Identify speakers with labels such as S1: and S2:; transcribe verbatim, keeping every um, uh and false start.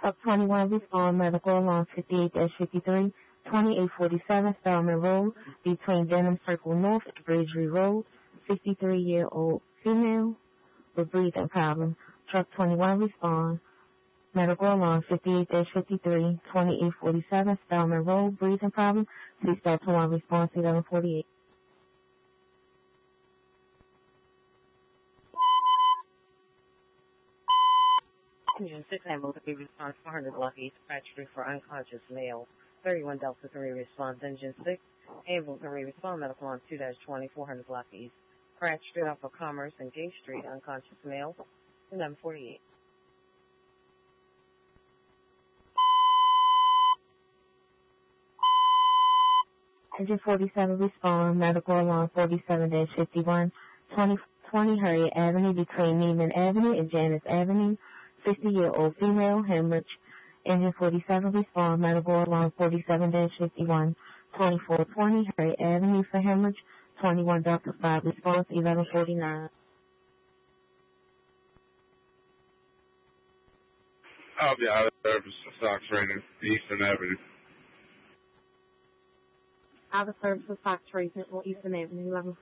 S1: Up twenty-one, respond medical along fifty-eight fifty-three, twenty-eight forty-seven, Spelman Road, between Denham Circle North and Bridgery Road, fifty-three-year-old female with breathing problem. Truck twenty-one, respond medical along fifty-eight fifty-three, twenty-eight forty-seven, Spelman Road, breathing problem. Please start to one response eleven forty-eight.
S2: Engine six ambulance to be response four hundred block east, patch three for unconscious male. thirty-one Delta three response. Engine six ambulance three respond medical on two twenty, four hundred block east. Crash Street off of Commerce and Gay Street, unconscious male. eleven forty-eight.
S1: Engine forty-seven respond medical along forty-seven fifty-one, twenty twenty Harriet Avenue between Neiman Avenue and Janice Avenue. fifty-year-old female, hemorrhage. Engine forty-seven respond medical along forty-seven fifty-one, twenty-four twenty Harriet Avenue for hemorrhage. twenty-one Delta five response eleven forty-nine.
S3: I'll be out of service for Sox Racing, Eastern Avenue.
S1: Out of service for Sox Racing on Eastern Avenue eleven forty-nine.